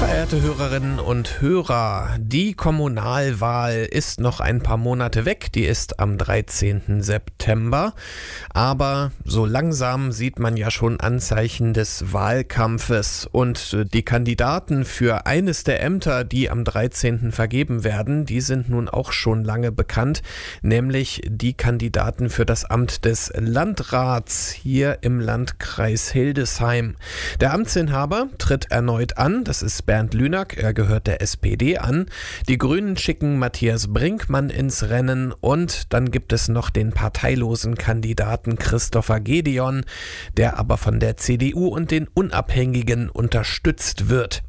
Verehrte Hörerinnen und Hörer, die Kommunalwahl ist noch ein paar Monate weg, die ist am 13. September, aber so langsam sieht man ja schon Anzeichen des Wahlkampfes und die Kandidaten für eines der Ämter, die am 13. vergeben werden, die sind nun auch schon lange bekannt, nämlich die Kandidaten für das Amt des Landrats hier im Landkreis Hildesheim. Der Amtsinhaber tritt erneut an, das ist Bernd Lünack, er gehört der SPD an. Die Grünen schicken Matthias Brinkmann ins Rennen und dann gibt es noch den parteilosen Kandidaten Christopher Gedeon, der aber von der CDU und den Unabhängigen unterstützt wird.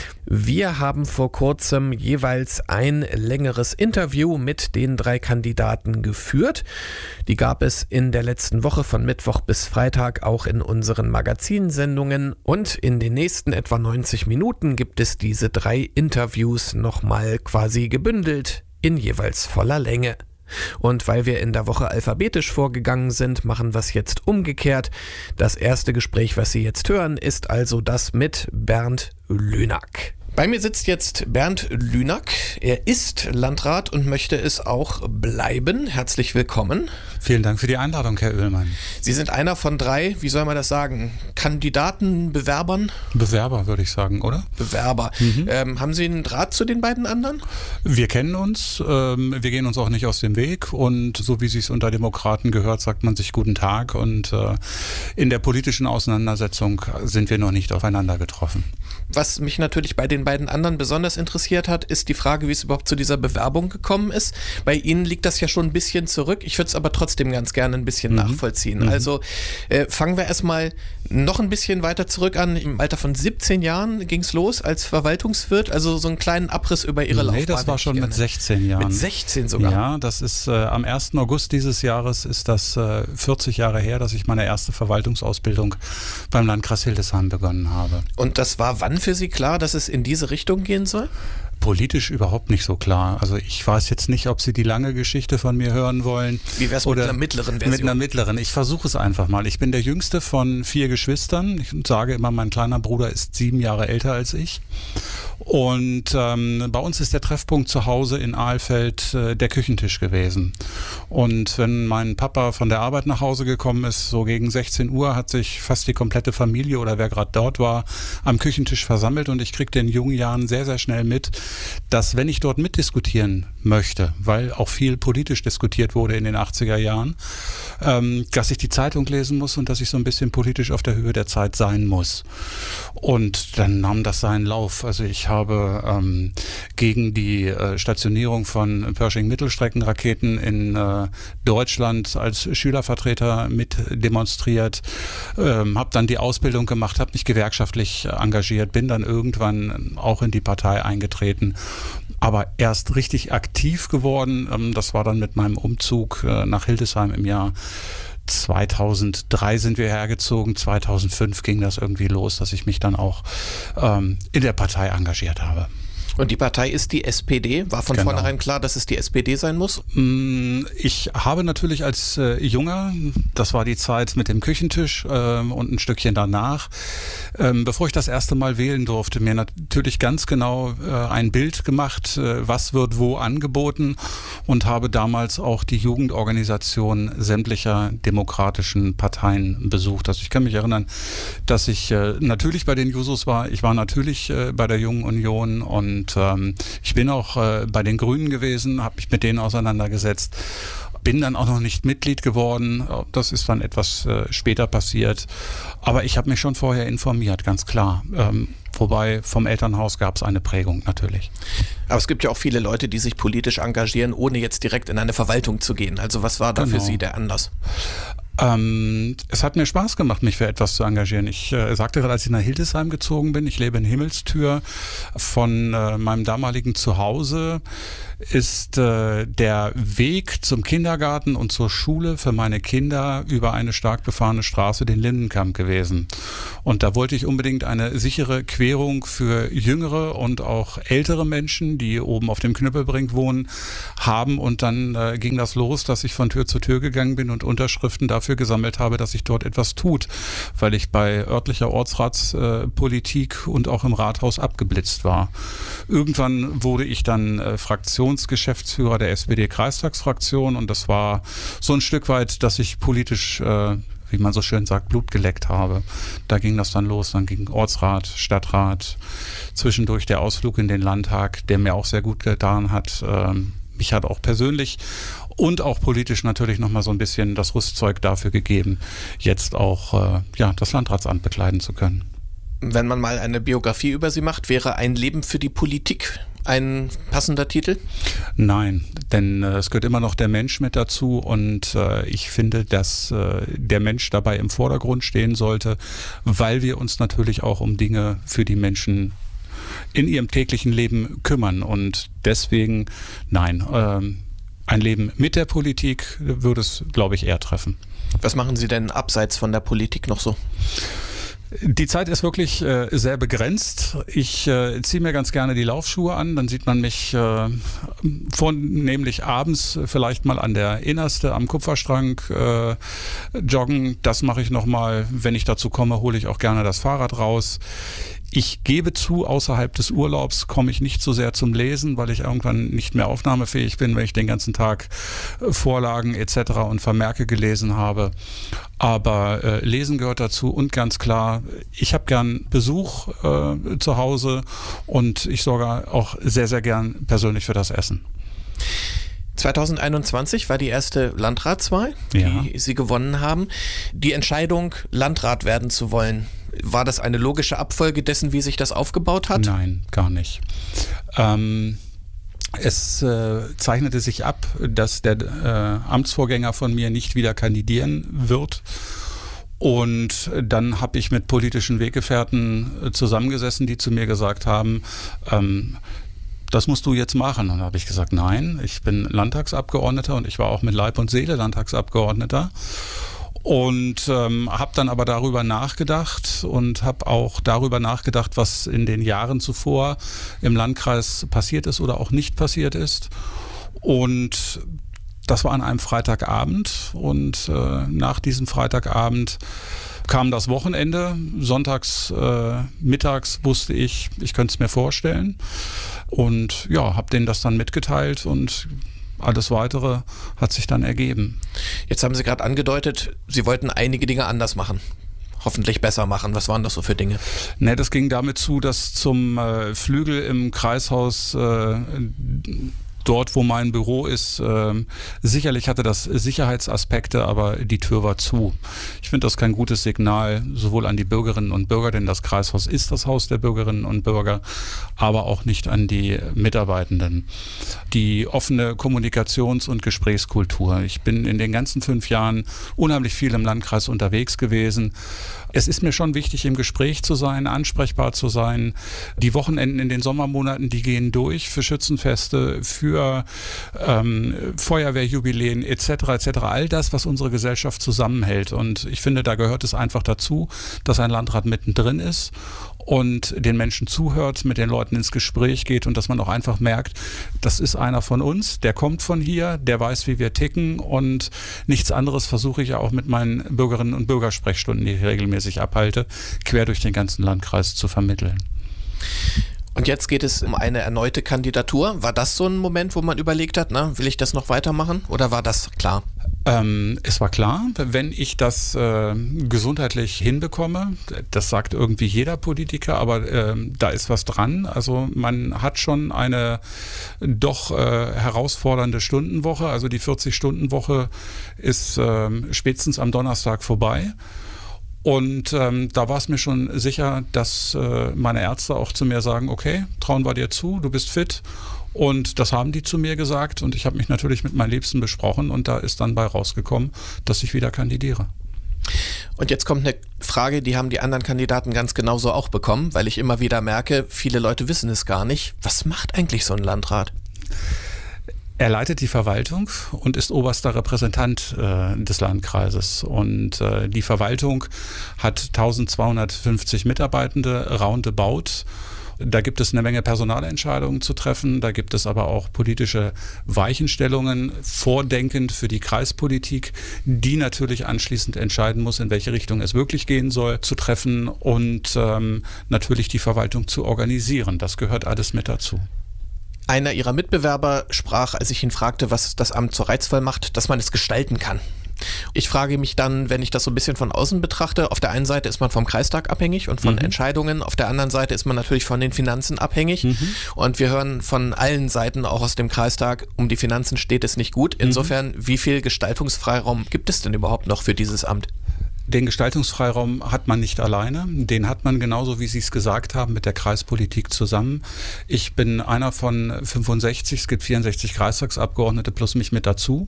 Wir haben vor kurzem jeweils ein längeres Interview mit den 3 Kandidaten geführt. Die gab es in der letzten Woche von Mittwoch bis Freitag auch in unseren Magazinsendungen und in den nächsten etwa 90 Minuten gibt es diese 3 Interviews nochmal quasi gebündelt in jeweils voller Länge. Und weil wir in der Woche alphabetisch vorgegangen sind, machen wir es jetzt umgekehrt. Das erste Gespräch, was Sie jetzt hören, ist also das mit Bernd Lünack. Bei mir sitzt jetzt Bernd Lünack. Er ist Landrat und möchte es auch bleiben. Herzlich willkommen. Vielen Dank für die Einladung, Herr Oehlmann. Sie sind einer von 3, wie soll man das sagen, Kandidaten, Bewerbern? Bewerber, würde ich sagen, oder? Bewerber. Haben Sie einen Draht zu den beiden anderen? Wir kennen uns, wir gehen uns auch nicht aus dem Weg und so wie es sich unter Demokraten gehört, sagt man sich guten Tag und in der politischen Auseinandersetzung sind wir noch nicht aufeinander getroffen. Was mich natürlich bei den beiden anderen besonders interessiert hat, ist die Frage, wie es überhaupt zu dieser Bewerbung gekommen ist. Bei Ihnen liegt das ja schon ein bisschen zurück. Ich würde es aber trotzdem ganz gerne ein bisschen nachvollziehen. Also fangen wir erstmal noch ein bisschen weiter zurück an. Im Alter von 17 Jahren ging es los als Verwaltungswirt. Also so einen kleinen Abriss über Ihre Laufbahn. Nee, das war schon mit 16 Jahren. Mit 16 sogar? Ja, das ist am 1. August dieses Jahres ist das 40 Jahre her, dass ich meine erste Verwaltungsausbildung beim Landkreis Hildesheim begonnen habe. Und das war wann für Sie klar, dass es in diese Richtung gehen soll? Politisch überhaupt nicht so klar. Also ich weiß jetzt nicht, ob Sie die lange Geschichte von mir hören wollen. Wie wär's mit einer mittleren Version? Mit einer mittleren. Ich versuche es einfach mal. Ich bin der jüngste von 4 Geschwistern. Ich sage immer, mein kleiner Bruder ist 7 Jahre älter als ich. Und bei uns ist der Treffpunkt zu Hause in Ahlfeld der Küchentisch gewesen. Und wenn mein Papa von der Arbeit nach Hause gekommen ist, so gegen 16 Uhr, hat sich fast die komplette Familie oder wer gerade dort war, am Küchentisch versammelt. Und ich kriegte in jungen Jahren sehr, sehr schnell mit, dass wenn ich dort mitdiskutieren möchte, weil auch viel politisch diskutiert wurde in den 80er Jahren, dass ich die Zeitung lesen muss und dass ich so ein bisschen politisch auf der Höhe der Zeit sein muss. Und dann nahm das seinen Lauf. Also ich habe gegen die Stationierung von Pershing-Mittelstreckenraketen in Deutschland als Schülervertreter mit demonstriert, habe dann die Ausbildung gemacht, habe mich gewerkschaftlich engagiert, bin dann irgendwann auch in die Partei eingetreten, aber erst richtig aktiv geworden, das war dann mit meinem Umzug nach Hildesheim im Jahr 2003 sind wir hergezogen, 2005 ging das irgendwie los, dass ich mich dann auch in der Partei engagiert habe. Und die Partei ist die SPD? War von vornherein klar, dass es die SPD sein muss? Ich habe natürlich als Junger, das war die Zeit mit dem Küchentisch und ein Stückchen danach, bevor ich das erste Mal wählen durfte, mir natürlich ganz genau ein Bild gemacht, was wird wo angeboten und habe damals auch die Jugendorganisation sämtlicher demokratischen Parteien besucht. Also ich kann mich erinnern, dass ich natürlich bei den Jusos war, ich war natürlich bei der Jungen Union und ich bin auch bei den Grünen gewesen, habe mich mit denen auseinandergesetzt, bin dann auch noch nicht Mitglied geworden, das ist dann etwas später passiert, aber ich habe mich schon vorher informiert, ganz klar. Wobei vom Elternhaus gab es eine Prägung natürlich. Aber es gibt ja auch viele Leute, die sich politisch engagieren, ohne jetzt direkt in eine Verwaltung zu gehen. Also was war da für Sie der Anlass? Es hat mir Spaß gemacht, mich für etwas zu engagieren. Ich sagte gerade, als ich nach Hildesheim gezogen bin, ich lebe in Himmelstür von meinem damaligen Zuhause ist der Weg zum Kindergarten und zur Schule für meine Kinder über eine stark befahrene Straße, den Lindenkamp gewesen. Und da wollte ich unbedingt eine sichere Querung für jüngere und auch ältere Menschen, die oben auf dem Knüppelbrink wohnen, haben. Und dann ging das los, dass ich von Tür zu Tür gegangen bin und Unterschriften dafür gesammelt habe, dass sich dort etwas tut, weil ich bei örtlicher Ortsratspolitik und auch im Rathaus abgeblitzt war. Irgendwann wurde ich dann Fraktionsgeschäftsführer der SPD-Kreistagsfraktion und das war so ein Stück weit, dass ich politisch, wie man so schön sagt, Blut geleckt habe. Da ging das dann los, dann ging Ortsrat, Stadtrat, zwischendurch der Ausflug in den Landtag, der mir auch sehr gut getan hat. Mich hat auch persönlich und auch politisch natürlich nochmal so ein bisschen das Rüstzeug dafür gegeben, jetzt auch das Landratsamt bekleiden zu können. Wenn man mal eine Biografie über Sie macht, wäre ein Leben für die Politik ein passender Titel? Nein, denn es gehört immer noch der Mensch mit dazu und ich finde, dass der Mensch dabei im Vordergrund stehen sollte, weil wir uns natürlich auch um Dinge für die Menschen in ihrem täglichen Leben kümmern und deswegen, nein, ein Leben mit der Politik würde es, glaube ich, eher treffen. Was machen Sie denn abseits von der Politik noch so? Die Zeit ist wirklich sehr begrenzt. Ich ziehe mir ganz gerne die Laufschuhe an, dann sieht man mich vornehmlich abends vielleicht mal an der Innerste am Kupferstrang joggen. Das mache ich nochmal, wenn ich dazu komme, hole ich auch gerne das Fahrrad raus. Ich gebe zu, außerhalb des Urlaubs komme ich nicht so sehr zum Lesen, weil ich irgendwann nicht mehr aufnahmefähig bin, wenn ich den ganzen Tag Vorlagen etc. und Vermerke gelesen habe. Aber Lesen gehört dazu und ganz klar, ich habe gern Besuch zu Hause und ich sorge auch sehr, sehr gern persönlich für das Essen. 2021 war die erste Landratswahl, die Sie gewonnen haben. Die Entscheidung, Landrat werden zu wollen, war das eine logische Abfolge dessen, wie sich das aufgebaut hat? Nein, gar nicht. Es zeichnete sich ab, dass der Amtsvorgänger von mir nicht wieder kandidieren wird. Und dann habe ich mit politischen Weggefährten zusammengesessen, die zu mir gesagt haben, das musst du jetzt machen. Und dann habe ich gesagt, nein, ich bin Landtagsabgeordneter und ich war auch mit Leib und Seele Landtagsabgeordneter. Und habe dann aber darüber nachgedacht und habe auch darüber nachgedacht, was in den Jahren zuvor im Landkreis passiert ist oder auch nicht passiert ist. Und das war an einem Freitagabend und nach diesem Freitagabend kam das Wochenende. Sonntags mittags wusste ich könnte es mir vorstellen und ja, habe denen das dann mitgeteilt und alles Weitere hat sich dann ergeben. Jetzt haben Sie gerade angedeutet, Sie wollten einige Dinge anders machen. Hoffentlich besser machen. Was waren das so für Dinge? Ne, das ging damit zu, dass zum Flügel im Kreishaus dort, wo mein Büro ist, sicherlich hatte das Sicherheitsaspekte, aber die Tür war zu. Ich finde das kein gutes Signal, sowohl an die Bürgerinnen und Bürger, denn das Kreishaus ist das Haus der Bürgerinnen und Bürger, aber auch nicht an die Mitarbeitenden. Die offene Kommunikations- und Gesprächskultur. Ich bin in den ganzen 5 Jahren unheimlich viel im Landkreis unterwegs gewesen. Es ist mir schon wichtig, im Gespräch zu sein, ansprechbar zu sein. Die Wochenenden in den Sommermonaten, die gehen durch für Schützenfeste, für Feuerwehrjubiläen etc. etc. All das, was unsere Gesellschaft zusammenhält. Und ich finde, da gehört es einfach dazu, dass ein Landrat mittendrin ist und den Menschen zuhört, mit den Leuten ins Gespräch geht und dass man auch einfach merkt, das ist einer von uns, der kommt von hier, der weiß, wie wir ticken und nichts anderes versuche ich ja auch mit meinen Bürgerinnen und Bürgersprechstunden, die ich regelmäßig abhalte, quer durch den ganzen Landkreis zu vermitteln. Und jetzt geht es um eine erneute Kandidatur. War das so ein Moment, wo man überlegt hat, will ich das noch weitermachen oder war das klar? Es war klar, wenn ich das gesundheitlich hinbekomme, das sagt irgendwie jeder Politiker, aber da ist was dran. Also man hat schon eine doch herausfordernde Stundenwoche, also die 40-Stunden-Woche ist spätestens am Donnerstag vorbei. Und da war es mir schon sicher, dass meine Ärzte auch zu mir sagen, okay, trauen wir dir zu, du bist fit. Und das haben die zu mir gesagt und ich habe mich natürlich mit meinen Liebsten besprochen und da ist dann bei rausgekommen, dass ich wieder kandidiere. Und jetzt kommt eine Frage, die haben die anderen Kandidaten ganz genauso auch bekommen, weil ich immer wieder merke, viele Leute wissen es gar nicht. Was macht eigentlich so ein Landrat? Er leitet die Verwaltung und ist oberster Repräsentant des Landkreises. Und die Verwaltung hat 1250 Mitarbeitende, roundabout. Da gibt es eine Menge Personalentscheidungen zu treffen. Da gibt es aber auch politische Weichenstellungen, vordenkend für die Kreispolitik, die natürlich anschließend entscheiden muss, in welche Richtung es wirklich gehen soll, zu treffen und natürlich die Verwaltung zu organisieren. Das gehört alles mit dazu. Einer Ihrer Mitbewerber sprach, als ich ihn fragte, was das Amt so reizvoll macht, dass man es gestalten kann. Ich frage mich dann, wenn ich das so ein bisschen von außen betrachte, auf der einen Seite ist man vom Kreistag abhängig und von Entscheidungen, auf der anderen Seite ist man natürlich von den Finanzen abhängig und wir hören von allen Seiten, auch aus dem Kreistag, um die Finanzen steht es nicht gut. Insofern, wie viel Gestaltungsfreiraum gibt es denn überhaupt noch für dieses Amt? Den Gestaltungsfreiraum hat man nicht alleine. Den hat man genauso, wie Sie es gesagt haben, mit der Kreispolitik zusammen. Ich bin einer von 65, es gibt 64 Kreistagsabgeordnete plus mich mit dazu.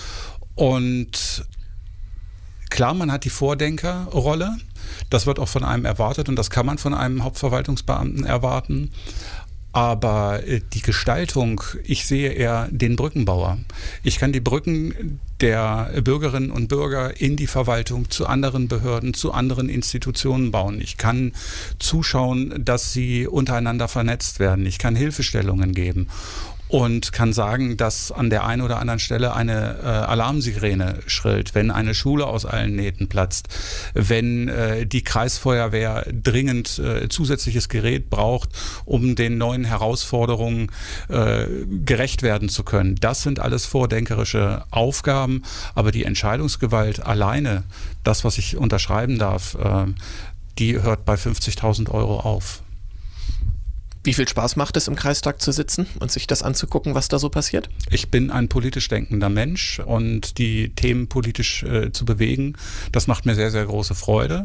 Und klar, man hat die Vordenkerrolle. Das wird auch von einem erwartet und das kann man von einem Hauptverwaltungsbeamten erwarten. Aber die Gestaltung, ich sehe eher den Brückenbauer. Ich kann die Brücken der Bürgerinnen und Bürger in die Verwaltung zu anderen Behörden, zu anderen Institutionen bauen. Ich kann zuschauen, dass sie untereinander vernetzt werden. Ich kann Hilfestellungen geben. Und kann sagen, dass an der einen oder anderen Stelle eine Alarmsirene schrillt, wenn eine Schule aus allen Nähten platzt, wenn die Kreisfeuerwehr dringend zusätzliches Gerät braucht, um den neuen Herausforderungen gerecht werden zu können. Das sind alles vordenkerische Aufgaben, aber die Entscheidungsgewalt alleine, das, was ich unterschreiben darf, die hört bei 50.000 € auf. Wie viel Spaß macht es, im Kreistag zu sitzen und sich das anzugucken, was da so passiert? Ich bin ein politisch denkender Mensch und die Themen politisch zu bewegen, das macht mir sehr, sehr große Freude.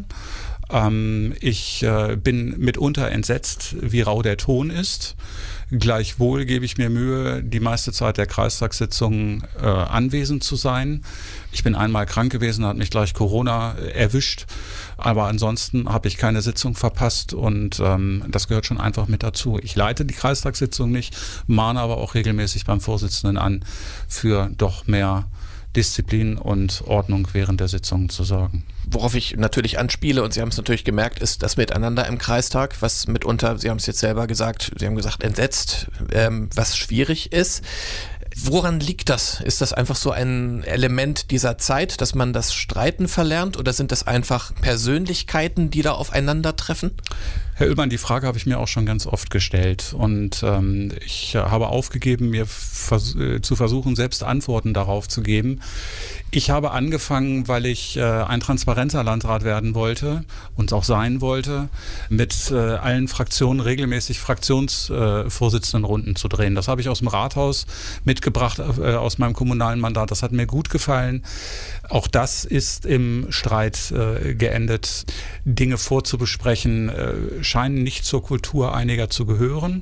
Ich bin mitunter entsetzt, wie rau der Ton ist. Gleichwohl gebe ich mir Mühe, die meiste Zeit der Kreistagssitzungen anwesend zu sein. Ich bin einmal krank gewesen, hat mich gleich Corona erwischt. Aber ansonsten habe ich keine Sitzung verpasst und das gehört schon einfach mit dazu. Ich leite die Kreistagssitzung nicht, mahne aber auch regelmäßig beim Vorsitzenden an, für doch mehr Disziplin und Ordnung während der Sitzungen zu sorgen. Worauf ich natürlich anspiele, und Sie haben es natürlich gemerkt, ist das Miteinander im Kreistag, was mitunter, Sie haben es jetzt selber gesagt, Sie haben gesagt entsetzt, was schwierig ist. Woran liegt das? Ist das einfach so ein Element dieser Zeit, dass man das Streiten verlernt, oder sind das einfach Persönlichkeiten, die da aufeinandertreffen? Herr Uellmann, die Frage habe ich mir auch schon ganz oft gestellt und ich habe aufgegeben, mir zu versuchen, selbst Antworten darauf zu geben. Ich habe angefangen, weil ich ein transparenter Landrat werden wollte und auch sein wollte, mit allen Fraktionen regelmäßig Fraktionsvorsitzendenrunden zu drehen. Das habe ich aus dem Rathaus mitgebracht, aus meinem kommunalen Mandat. Das hat mir gut gefallen. Auch das ist im Streit geendet. Dinge vorzubesprechen scheinen nicht zur Kultur einiger zu gehören.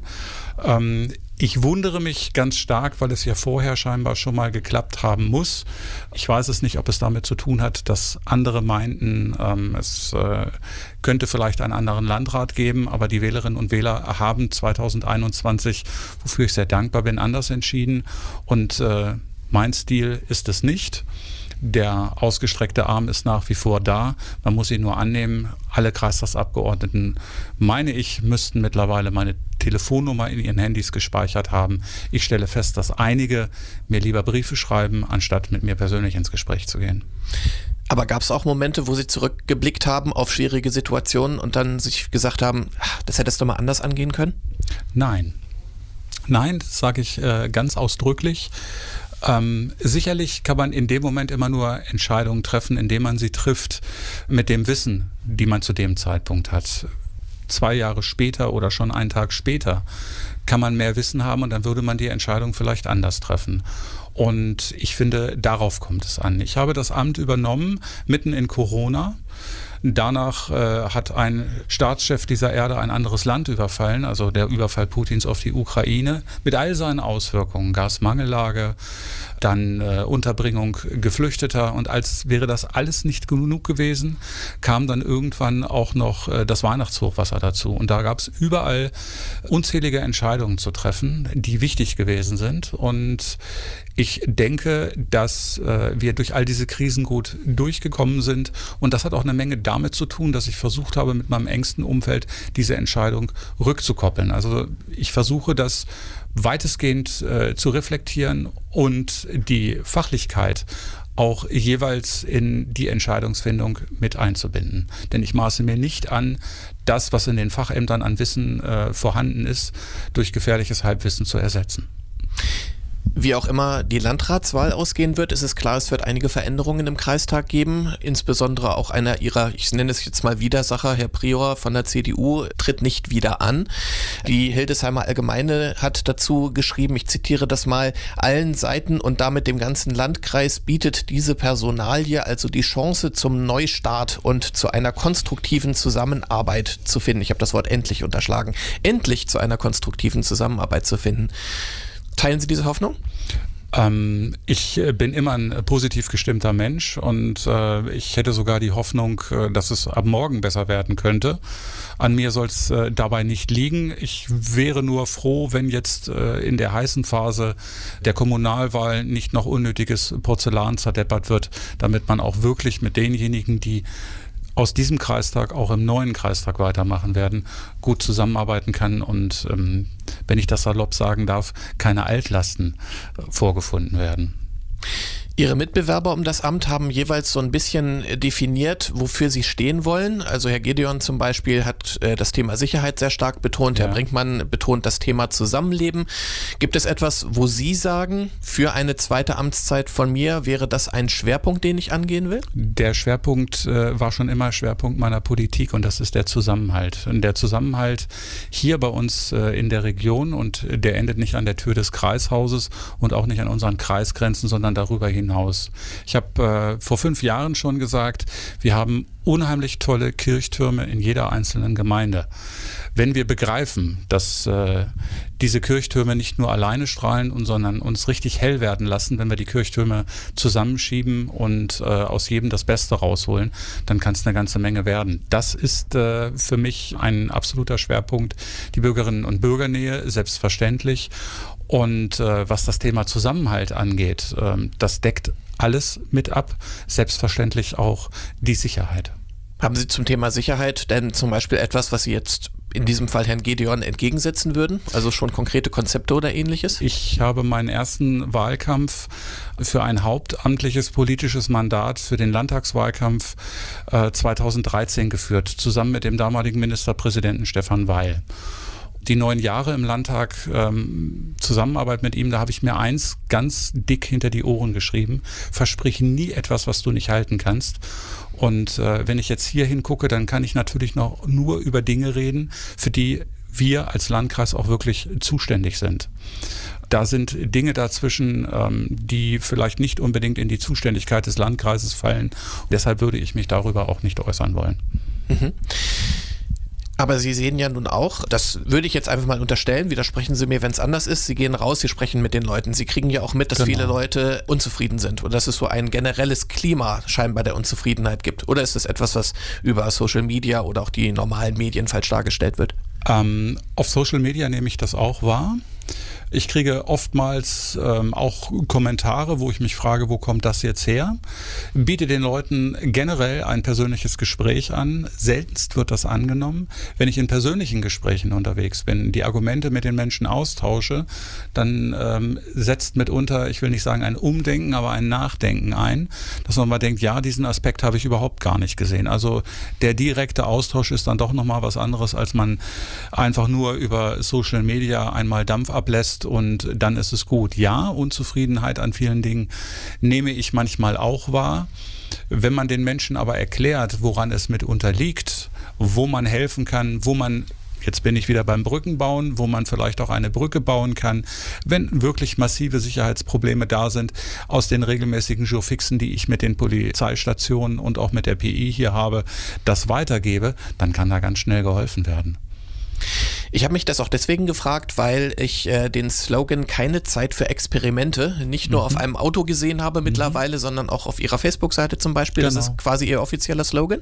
Ich wundere mich ganz stark, weil es ja vorher scheinbar schon mal geklappt haben muss. Ich weiß es nicht, ob es damit zu tun hat, dass andere meinten, es könnte vielleicht einen anderen Landrat geben, aber die Wählerinnen und Wähler haben 2021, wofür ich sehr dankbar bin, anders entschieden. Und mein Stil ist es nicht. Der ausgestreckte Arm ist nach wie vor da. Man muss ihn nur annehmen. Alle Kreistagsabgeordneten, meine ich, müssten mittlerweile meine Telefonnummer in ihren Handys gespeichert haben. Ich stelle fest, dass einige mir lieber Briefe schreiben, anstatt mit mir persönlich ins Gespräch zu gehen. Aber gab es auch Momente, wo Sie zurückgeblickt haben auf schwierige Situationen und dann sich gesagt haben, das hättest du mal anders angehen können? Nein, das sage ich ganz ausdrücklich. Sicherlich kann man in dem Moment immer nur Entscheidungen treffen, indem man sie trifft mit dem Wissen, die man zu dem Zeitpunkt hat. 2 Jahre später oder schon einen Tag später kann man mehr Wissen haben und dann würde man die Entscheidung vielleicht anders treffen. Und ich finde, darauf kommt es an. Ich habe das Amt übernommen, mitten in Corona. Danach hat ein Staatschef dieser Erde ein anderes Land überfallen, also der Überfall Putins auf die Ukraine, mit all seinen Auswirkungen, Gasmangellage, dann Unterbringung Geflüchteter, und als wäre das alles nicht genug gewesen, kam dann irgendwann auch noch das Weihnachtshochwasser dazu, und da gab es überall unzählige Entscheidungen zu treffen, die wichtig gewesen sind, und ich denke, dass wir durch all diese Krisen gut durchgekommen sind, und das hat auch eine Menge damit zu tun, dass ich versucht habe, mit meinem engsten Umfeld diese Entscheidung rückzukoppeln. Also ich versuche, das weitestgehend zu reflektieren und die Fachlichkeit auch jeweils in die Entscheidungsfindung mit einzubinden. Denn ich maße mir nicht an, das, was in den Fachämtern an Wissen vorhanden ist, durch gefährliches Halbwissen zu ersetzen. Wie auch immer die Landratswahl ausgehen wird, ist es klar, es wird einige Veränderungen im Kreistag geben. Insbesondere auch einer ihrer, ich nenne es jetzt mal Widersacher, Herr Prior von der CDU, tritt nicht wieder an. Die Hildesheimer Allgemeine hat dazu geschrieben, ich zitiere das mal: allen Seiten und damit dem ganzen Landkreis bietet diese Personalie also die Chance zum Neustart und zu einer konstruktiven Zusammenarbeit zu finden. Ich habe das Wort endlich unterschlagen. Endlich zu einer konstruktiven Zusammenarbeit zu finden. Teilen Sie diese Hoffnung? Ich bin immer ein positiv gestimmter Mensch, und ich hätte sogar die Hoffnung, dass es ab morgen besser werden könnte. An mir soll es dabei nicht liegen. Ich wäre nur froh, wenn jetzt in der heißen Phase der Kommunalwahl nicht noch unnötiges Porzellan zerdeppert wird, damit man auch wirklich mit denjenigen, die aus diesem Kreistag auch im neuen Kreistag weitermachen werden, gut zusammenarbeiten kann und, wenn ich das salopp sagen darf, keine Altlasten vorgefunden werden. Ihre Mitbewerber um das Amt haben jeweils so ein bisschen definiert, wofür sie stehen wollen. Also Herr Gedeon zum Beispiel hat das Thema Sicherheit sehr stark betont. Ja. Herr Brinkmann betont das Thema Zusammenleben. Gibt es etwas, wo Sie sagen, für eine zweite Amtszeit von mir wäre das ein Schwerpunkt, den ich angehen will? Der Schwerpunkt war schon immer Schwerpunkt meiner Politik, und das ist der Zusammenhalt. Und der Zusammenhalt hier bei uns in der Region, und der endet nicht an der Tür des Kreishauses und auch nicht an unseren Kreisgrenzen, sondern darüber hinaus. Ich habe vor 5 Jahren schon gesagt, wir haben unheimlich tolle Kirchtürme in jeder einzelnen Gemeinde. Wenn wir begreifen, dass diese Kirchtürme nicht nur alleine strahlen, sondern uns richtig hell werden lassen, wenn wir die Kirchtürme zusammenschieben und aus jedem das Beste rausholen, dann kann es eine ganze Menge werden. Das ist für mich ein absoluter Schwerpunkt. Die Bürgerinnen und Bürgernähe, selbstverständlich. Und was das Thema Zusammenhalt angeht, das deckt alles mit ab, selbstverständlich auch die Sicherheit. Haben Sie zum Thema Sicherheit denn zum Beispiel etwas, was Sie jetzt in diesem Fall Herrn Gedeon entgegensetzen würden? Also schon konkrete Konzepte oder Ähnliches? Ich habe meinen ersten Wahlkampf für ein hauptamtliches politisches Mandat für den Landtagswahlkampf 2013 geführt, zusammen mit dem damaligen Ministerpräsidenten Stefan Weil. Die 9 Jahre im Landtag Zusammenarbeit mit ihm, da habe ich mir eins ganz dick hinter die Ohren geschrieben: Versprich nie etwas, was du nicht halten kannst. Und wenn ich jetzt hier hingucke, dann kann ich natürlich noch nur über Dinge reden, für die wir als Landkreis auch wirklich zuständig sind. Da sind Dinge dazwischen, die vielleicht nicht unbedingt in die Zuständigkeit des Landkreises fallen. Und deshalb würde ich mich darüber auch nicht äußern wollen. Mhm. Aber Sie sehen ja nun auch, das würde ich jetzt einfach mal unterstellen, widersprechen Sie mir, wenn es anders ist, Sie gehen raus, Sie sprechen mit den Leuten, Sie kriegen ja auch mit, dass viele Leute unzufrieden sind und dass es so ein generelles Klima scheinbar der Unzufriedenheit gibt. Oder ist es etwas, was über Social Media oder auch die normalen Medien falsch dargestellt wird? Auf Social Media nehme ich das auch wahr. Ich kriege oftmals auch Kommentare, wo ich mich frage, wo kommt das jetzt her? Biete den Leuten generell ein persönliches Gespräch an. Seltenst wird das angenommen. Wenn ich in persönlichen Gesprächen unterwegs bin, die Argumente mit den Menschen austausche, dann setzt mitunter, ich will nicht sagen ein Umdenken, aber ein Nachdenken ein, dass man mal denkt, ja, diesen Aspekt habe ich überhaupt gar nicht gesehen. Also der direkte Austausch ist dann doch nochmal was anderes, als man einfach nur über Social Media einmal Dampf ablässt und dann ist es gut. Ja, Unzufriedenheit an vielen Dingen nehme ich manchmal auch wahr. Wenn man den Menschen aber erklärt, woran es mitunter liegt, wo man helfen kann, wo man Jetzt bin ich wieder beim Brückenbauen, wo man vielleicht auch eine Brücke bauen kann, wenn wirklich massive Sicherheitsprobleme da sind. Aus den regelmäßigen Jourfixen, die ich mit den Polizeistationen und auch mit der PI hier habe, das weitergebe, dann kann da ganz schnell geholfen werden. Ich habe mich das auch deswegen gefragt, weil ich den Slogan "Keine Zeit für Experimente" nicht nur auf einem Auto gesehen habe mittlerweile, sondern auch auf Ihrer Facebook-Seite zum Beispiel. Genau. Das ist quasi Ihr offizieller Slogan?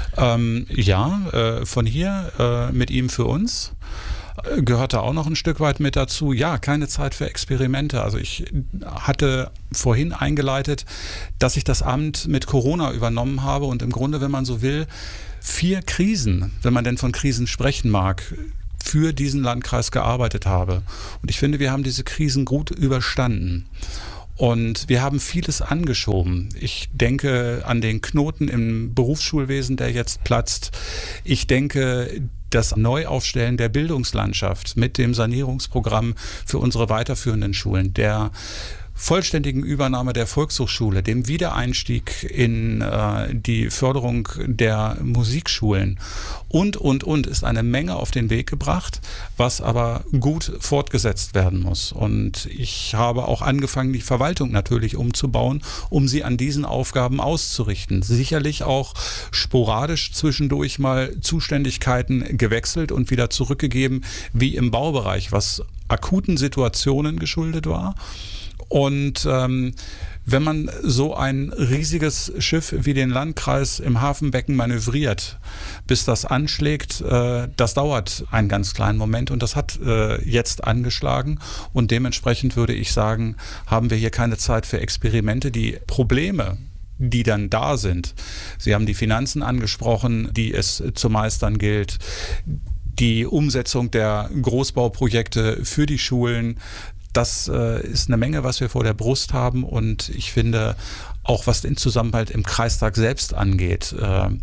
Von hier mit ihm für uns. Gehörte auch noch ein Stück weit mit dazu. Ja, keine Zeit für Experimente. Also ich hatte vorhin eingeleitet, dass ich das Amt mit Corona übernommen habe und im Grunde, wenn man so will, 4 Krisen, wenn man denn von Krisen sprechen mag, für diesen Landkreis gearbeitet habe. Und ich finde, wir haben diese Krisen gut überstanden. Und wir haben vieles angeschoben. Ich denke an den Knoten im Berufsschulwesen, der jetzt platzt. Ich denke, das Neuaufstellen der Bildungslandschaft mit dem Sanierungsprogramm für unsere weiterführenden Schulen, der vollständigen Übernahme der Volkshochschule, dem Wiedereinstieg in die Förderung der Musikschulen und ist eine Menge auf den Weg gebracht, was aber gut fortgesetzt werden muss. Und ich habe auch angefangen, die Verwaltung natürlich umzubauen, um sie an diesen Aufgaben auszurichten. Sicherlich auch sporadisch zwischendurch mal Zuständigkeiten gewechselt und wieder zurückgegeben, wie im Baubereich, was akuten Situationen geschuldet war. Und wenn man so ein riesiges Schiff wie den Landkreis im Hafenbecken manövriert, bis das anschlägt, das dauert einen ganz kleinen Moment und das hat jetzt angeschlagen und dementsprechend würde ich sagen, haben wir hier keine Zeit für Experimente. Die Probleme, die dann da sind, Sie haben die Finanzen angesprochen, die es zu meistern gilt, die Umsetzung der Großbauprojekte für die Schulen, das ist eine Menge, was wir vor der Brust haben und ich finde, auch was den Zusammenhalt im Kreistag selbst angeht,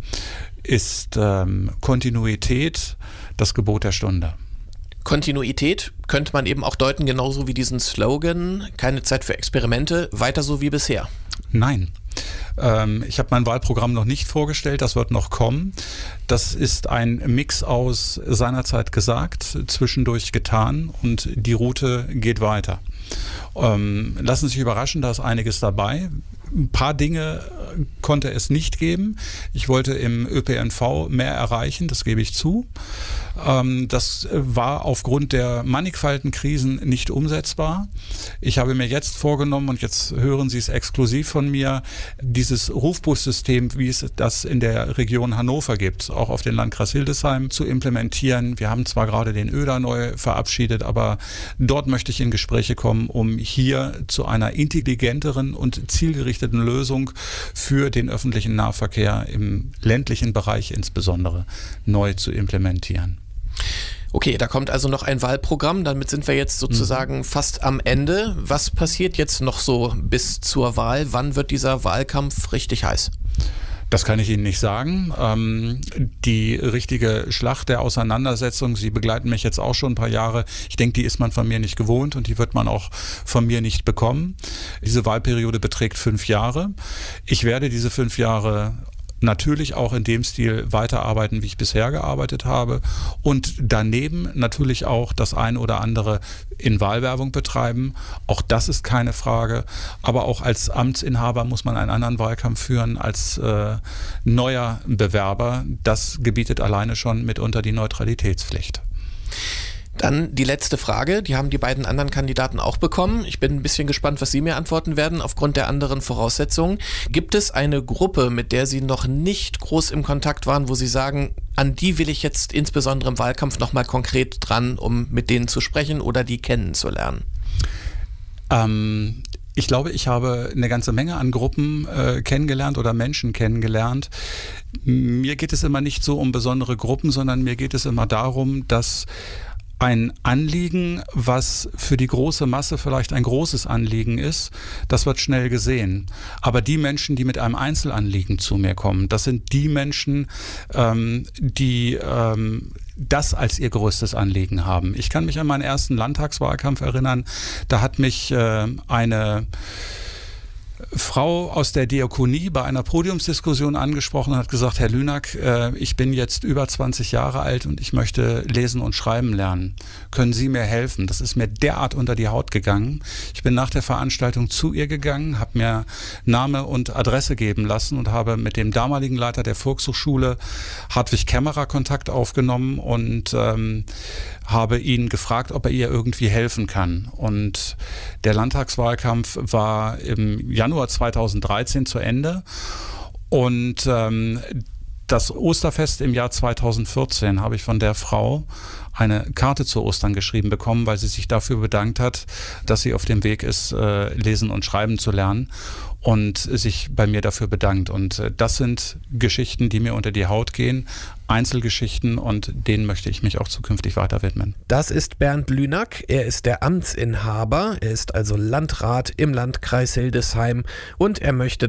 ist Kontinuität das Gebot der Stunde. Kontinuität könnte man eben auch deuten, genauso wie diesen Slogan, keine Zeit für Experimente, weiter so wie bisher. Nein. Ich habe mein Wahlprogramm noch nicht vorgestellt, das wird noch kommen. Das ist ein Mix aus seinerzeit gesagt, zwischendurch getan und die Route geht weiter. Lassen Sie sich überraschen, da ist einiges dabei. Ein paar Dinge konnte es nicht geben. Ich wollte im ÖPNV mehr erreichen, das gebe ich zu. Das war aufgrund der mannigfaltigen Krisen nicht umsetzbar. Ich habe mir jetzt vorgenommen, und jetzt hören Sie es exklusiv von mir, dieses Rufbussystem, wie es das in der Region Hannover gibt, auch auf den Landkreis Hildesheim zu implementieren. Wir haben zwar gerade den ÖDA neu verabschiedet, aber dort möchte ich in Gespräche kommen, um hier zu einer intelligenteren und zielgerichteten Lösung für den öffentlichen Nahverkehr im ländlichen Bereich insbesondere neu zu implementieren. Okay, da kommt also noch ein Wahlprogramm, damit sind wir jetzt sozusagen fast am Ende. Was passiert jetzt noch so bis zur Wahl? Wann wird dieser Wahlkampf richtig heiß? Das kann ich Ihnen nicht sagen. Die richtige Schlacht der Auseinandersetzung, Sie begleiten mich jetzt auch schon ein paar Jahre. Ich denke, die ist man von mir nicht gewohnt und die wird man auch von mir nicht bekommen. Diese Wahlperiode beträgt 5 Jahre. Ich werde diese 5 Jahre natürlich auch in dem Stil weiterarbeiten, wie ich bisher gearbeitet habe und daneben natürlich auch das ein oder andere in Wahlwerbung betreiben. Auch das ist keine Frage, aber auch als Amtsinhaber muss man einen anderen Wahlkampf führen als neuer Bewerber. Das gebietet alleine schon mitunter die Neutralitätspflicht. Dann die letzte Frage, die haben die beiden anderen Kandidaten auch bekommen. Ich bin ein bisschen gespannt, was Sie mir antworten werden, aufgrund der anderen Voraussetzungen. Gibt es eine Gruppe, mit der Sie noch nicht groß im Kontakt waren, wo Sie sagen, an die will ich jetzt insbesondere im Wahlkampf nochmal konkret dran, um mit denen zu sprechen oder die kennenzulernen? Ich glaube, ich habe eine ganze Menge an Gruppen kennengelernt oder Menschen kennengelernt. Mir geht es immer nicht so um besondere Gruppen, sondern mir geht es immer darum, dass ein Anliegen, was für die große Masse vielleicht ein großes Anliegen ist, das wird schnell gesehen. Aber die Menschen, die mit einem Einzelanliegen zu mir kommen, das sind die Menschen, die das als ihr größtes Anliegen haben. Ich kann mich an meinen ersten Landtagswahlkampf erinnern, da hat mich eine Frau aus der Diakonie bei einer Podiumsdiskussion angesprochen und hat gesagt, Herr Lünack, ich bin jetzt über 20 Jahre alt und ich möchte lesen und schreiben lernen. Können Sie mir helfen? Das ist mir derart unter die Haut gegangen. Ich bin nach der Veranstaltung zu ihr gegangen, habe mir Name und Adresse geben lassen und habe mit dem damaligen Leiter der Volkshochschule, Hartwig Kämmerer, Kontakt aufgenommen und habe ihn gefragt, ob er ihr irgendwie helfen kann. Und der Landtagswahlkampf war im Januar 2013 zu Ende und das Osterfest im Jahr 2014 habe ich von der Frau eine Karte zu Ostern geschrieben bekommen, weil sie sich dafür bedankt hat, dass sie auf dem Weg ist, lesen und schreiben zu lernen und sich bei mir dafür bedankt. Und das sind Geschichten, die mir unter die Haut gehen, Einzelgeschichten, und denen möchte ich mich auch zukünftig weiter widmen. Das ist Bernd Lünack. Er ist der Amtsinhaber. Er ist also Landrat im Landkreis Hildesheim und er möchte